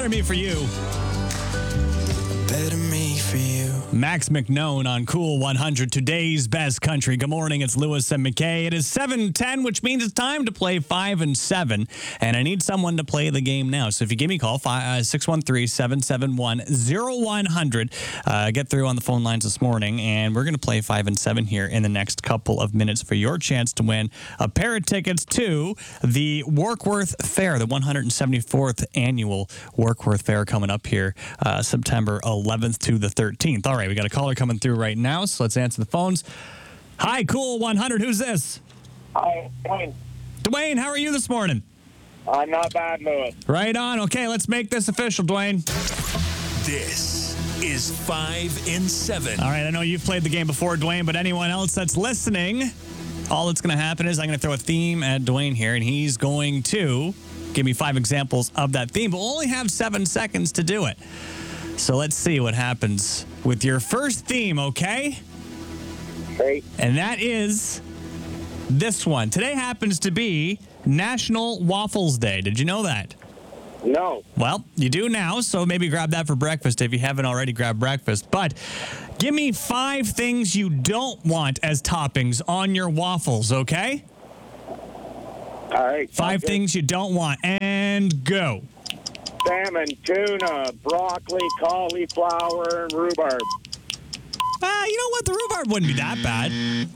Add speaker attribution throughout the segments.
Speaker 1: Better Me For You.
Speaker 2: Better me for you.
Speaker 1: Max McKnone on Cool 100, today's best country. Good morning, it's Lewis and McKay. It is 7:10, which means it's time to play 5 and 7. And I need someone to play the game now. So if you give me a call, 613-771-0100. Get through on the phone lines this morning, and we're going to play 5 and 7 here in the next couple of minutes for your chance to win a pair of tickets to the Warkworth Fair, the 174th annual Warkworth Fair coming up here September 11th to the 13th. All right, we got a caller coming through right now, so let's answer the phones. Hi, Cool 100. Who's this?
Speaker 3: Hi, Dwayne.
Speaker 1: Dwayne, how are you this morning?
Speaker 3: I'm not bad, Lewis.
Speaker 1: Right on. Okay, let's make this official, Dwayne.
Speaker 4: This is 5 and 7.
Speaker 1: All right, I know you've played the game before, Dwayne, but anyone else that's listening, all that's going to happen is I'm going to throw a theme at Dwayne here, and he's going to give me 5 examples of that theme, but we'll only have 7 seconds to do it. So let's see what happens with your first theme, okay?
Speaker 3: Great.
Speaker 1: And that is this one. Today happens to be National Waffles Day. Did you know that?
Speaker 3: No.
Speaker 1: Well, you do now, so maybe grab that for breakfast if you haven't already grabbed breakfast. But give me 5 things you don't want as toppings on your waffles, okay?
Speaker 3: All right.
Speaker 1: 5 things you don't want, and go.
Speaker 3: Salmon, tuna, broccoli, cauliflower, and rhubarb.
Speaker 1: You know what? The rhubarb wouldn't be that bad.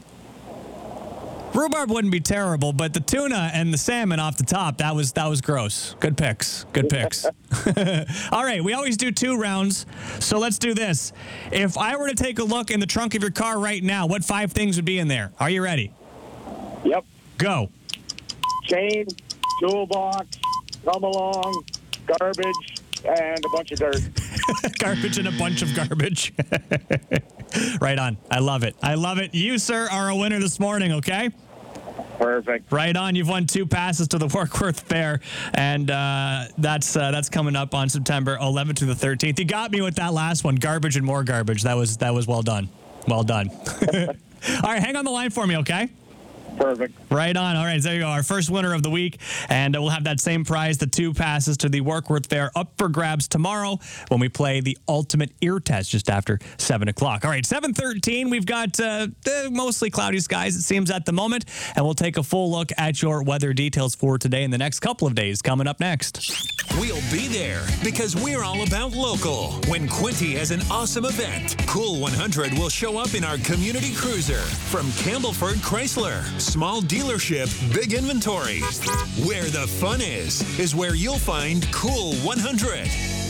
Speaker 1: Rhubarb wouldn't be terrible, but the tuna and the salmon off the top, that was gross. Good picks. Good picks. All right, we always do 2 rounds, so let's do this. If I were to take a look in the trunk of your car right now, what 5 things would be in there? Are you ready?
Speaker 3: Yep.
Speaker 1: Go.
Speaker 3: Chain, toolbox, come along, garbage, and a bunch of dirt.
Speaker 1: Garbage and a bunch of garbage. Right on. I love it. I love it. You, sir, are a winner this morning, okay?
Speaker 3: Perfect.
Speaker 1: Right on. You've won 2 passes to the Warkworth Fair, and that's coming up on September 11th to the 13th. You got me with that last one, garbage and more garbage. That was well done. Well done. All right, hang on the line for me, okay?
Speaker 3: Perfect.
Speaker 1: Right on. All right, there you go. Our first winner of the week. And we'll have that same prize, the 2 passes to the Warkworth Fair, up for grabs tomorrow when we play the ultimate ear test just after 7 o'clock. All right, 7:13. We've got mostly cloudy skies, it seems, at the moment. And we'll take a full look at your weather details for today and the next couple of days coming up next.
Speaker 4: We'll be there because we're all about local. When Quinty has an awesome event, Cool 100 will show up in our community cruiser from Campbellford Chrysler. Small dealership, big inventory. Where the fun is where you'll find Cool 100.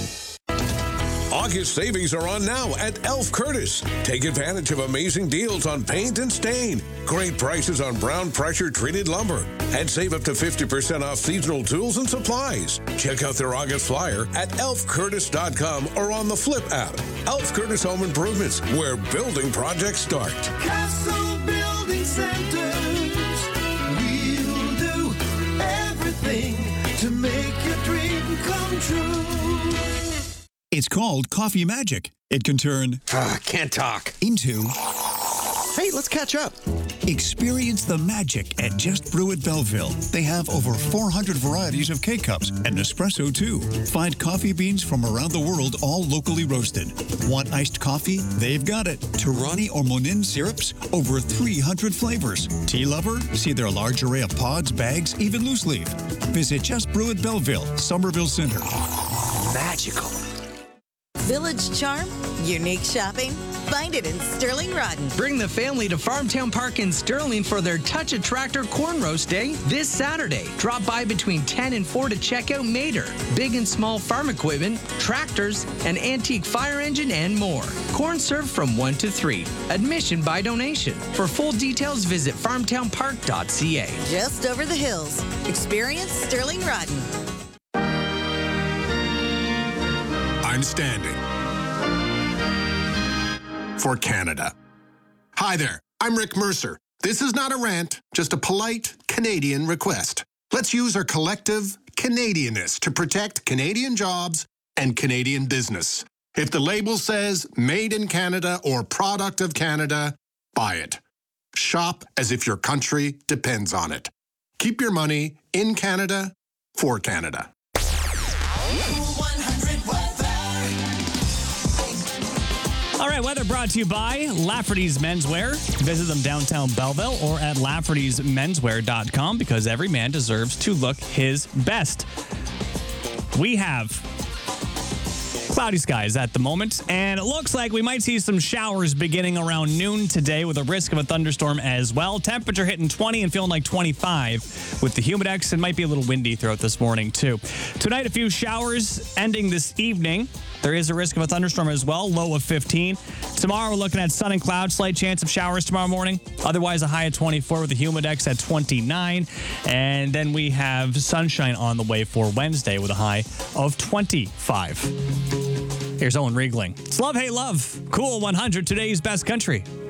Speaker 5: August savings are on now at Elf Curtis. Take advantage of amazing deals on paint and stain, great prices on brown pressure treated lumber, and save up to 50% off seasonal tools and supplies. Check out their August flyer at elfcurtis.com or on the Flip app. Elf Curtis Home Improvements, where building projects start.
Speaker 2: Castle Building Centers. We'll do everything to make your dream come true.
Speaker 6: It's called Coffee Magic. It can turn
Speaker 7: Can't talk.
Speaker 6: into
Speaker 7: Hey, let's catch up.
Speaker 6: experience the magic at Just Brew at Belleville. They have over 400 varieties of K-Cups and Nespresso too. Find coffee beans from around the world, all locally roasted. Want iced coffee? They've got it. Tirani or Monin syrups, over 300 flavors. Tea lover? See their large array of pods, bags, even loose leaf. Visit Just Brew at Belleville, Somerville Center.
Speaker 7: Magical.
Speaker 8: Village charm, unique shopping. Find it in Sterling Rodden.
Speaker 9: Bring the family to Farmtown Park in Sterling for their Touch a Tractor Corn Roast Day this Saturday. Drop by between 10 and 4 to check out Mater, big and small farm equipment, tractors, an antique fire engine, and more. Corn served from 1 to 3. Admission by donation. For full details, visit farmtownpark.ca.
Speaker 8: Just over the hills. Experience Sterling Rodden.
Speaker 10: I'm standing for Canada. Hi there, I'm Rick Mercer. This is not a rant, just a polite Canadian request. Let's use our collective Canadianness to protect Canadian jobs and Canadian business. If the label says made in Canada or product of Canada, buy it. Shop as if your country depends on it. Keep your money in Canada for Canada.
Speaker 1: All right, weather brought to you by Lafferty's Menswear. Visit them downtown Belleville or at Lafferty'sMenswear.com because every man deserves to look his best. We have cloudy skies at the moment, and it looks like we might see some showers beginning around noon today with a risk of a thunderstorm as well. Temperature hitting 20 and feeling like 25 with the Humidex. It might be a little windy throughout this morning, too. Tonight, a few showers ending this evening. There is a risk of a thunderstorm as well, low of 15. Tomorrow, we're looking at sun and clouds, slight chance of showers tomorrow morning. Otherwise, a high of 24 with the Humidex at 29. And then we have sunshine on the way for Wednesday with a high of 25. Here's Owen Riegling. It's Love, Hate, Love. Cool 100, today's best country.